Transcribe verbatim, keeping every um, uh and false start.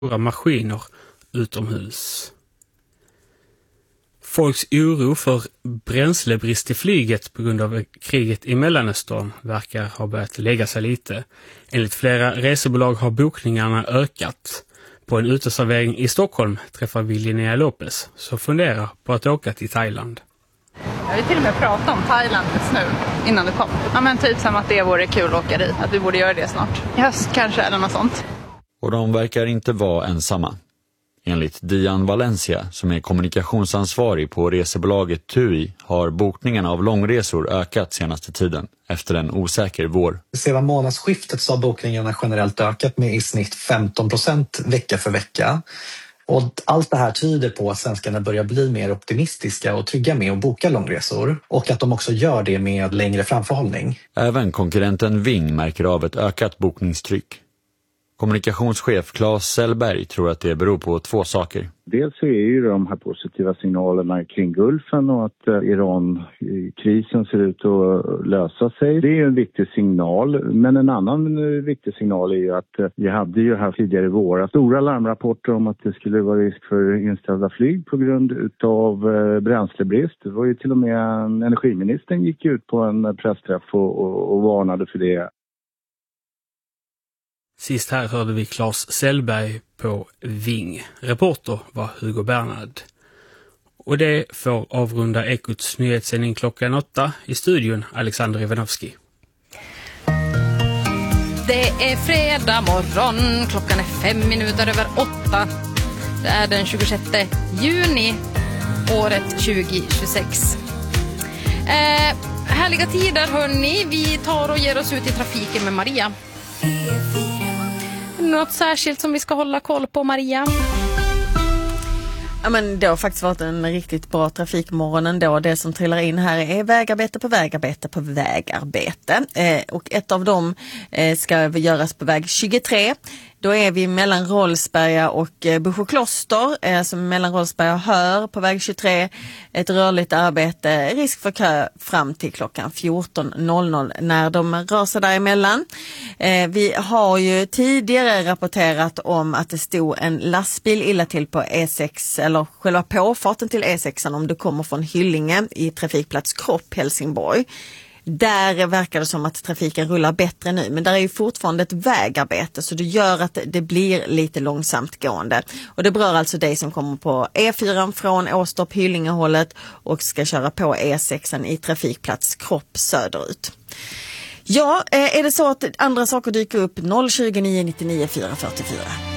stora maskiner utomhus. Folks oro för bränslebrist i flyget på grund av kriget i Mellanöstern verkar ha börjat lägga sig lite. Enligt flera resebolag har bokningarna ökat. På en uteservering i Stockholm träffar vi Linnea Lopez som funderar på att åka till Thailand. Jag vill till och med prata om Thailand just nu, innan det kom. Ja, men typ som att det vore kul att åka dit, att vi borde göra det snart. I höst kanske, eller något sånt. Och de verkar inte vara ensamma. Enligt Dian Valencia, som är kommunikationsansvarig på resebolaget T U I, har bokningarna av långresor ökat senaste tiden efter en osäker vår. Sedan månadsskiftet så har bokningarna generellt ökat med i snitt femton procent vecka för vecka. Och allt det här tyder på att svenskarna börjar bli mer optimistiska och trygga med att boka långresor. Och att de också gör det med längre framförhållning. Även konkurrenten Ving märker av ett ökat bokningstryck. Kommunikationschef Claes Sellberg tror att det beror på två saker. Dels så är ju de här positiva signalerna kring Gulfen och att Iran-krisen ser ut att lösa sig. Det är ju en viktig signal, men en annan viktig signal är ju att vi hade ju här tidigare i våra stora larmrapporter om att det skulle vara risk för inställda flyg på grund av bränslebrist. Det var ju till och med energiministern gick ut på en pressträff och, och, och varnade för det. Sist här hörde vi Claes Sellberg på Ving. Reporter var Hugo Bernhard. Och det får avrunda Ekots nyhetssändning klockan åtta. I studion Alexander Ivanovski. Det är fredag morgon. Klockan är fem minuter över åtta. Det är den tjugosjätte juni året tjugohundratjugosex. Eh, härliga tider hörni. Vi tar och ger oss ut i trafiken med Maria. Något särskilt som vi ska hålla koll på, Maria? Ja, men det har faktiskt varit en riktigt bra trafikmorgon ändå. Det som trillar in här är vägarbete på vägarbete på vägarbete. Eh, och ett av dem eh, ska göras på väg tjugotre. Då är vi mellan Rollsberga och eh, Buskokloster, eh, som mellan Rollsberga och Hör på väg tjugotre. Ett rörligt arbete, risk för kö fram till klockan fjorton noll noll när de rör sig däremellan. Eh, vi har ju tidigare rapporterat om att det stod en lastbil illa till på E sex, eller själva påfarten till E sex om du kommer från Hyllinge i trafikplats Kropp, Helsingborg. Där verkar det som att trafiken rullar bättre nu, men där är ju fortfarande ett vägarbete så det gör att det blir lite långsamt gående. Och det berör alltså dig som kommer på E fyra från Åstorp, Hyllingehållet och ska köra på E sex i trafikplats Kropp söderut. Ja, är det så att andra saker dyker upp noll tjugo nio nittionio fyra fyrtiofyra?